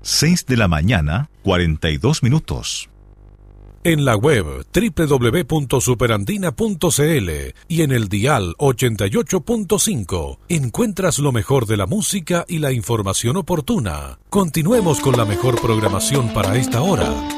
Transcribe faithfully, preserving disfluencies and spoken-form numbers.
seis de la mañana, cuarenta y dos minutos. En la web doble u doble u doble u punto superandina punto c l y en el dial ochenta y ocho punto cinco encuentras lo mejor de la música y la información oportuna. Continuemos con la mejor programación para esta hora.